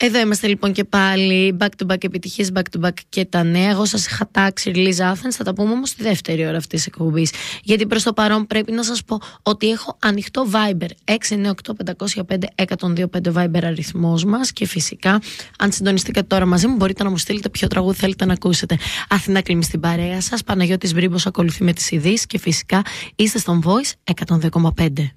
Εδώ είμαστε λοιπόν και πάλι, back to back επιτυχίες, back to back και τα νέα. Εγώ σας είχα τάξει Release Athens, θα τα πούμε όμως στη δεύτερη ώρα αυτής της εκπομπής. Γιατί προς το παρόν πρέπει να σας πω ότι έχω ανοιχτό Viber 698-505-125 Viber αριθμός μας. Και φυσικά, αν συντονιστείτε τώρα μαζί μου, μπορείτε να μου στείλετε ποιο τραγούδι θέλετε να ακούσετε. Αθηνά Κλίμη στην παρέα σας, Παναγιώτης Μπρίμπος ακολουθεί με τις ειδήσεις και φυσικά είστε στον Voice 102,5.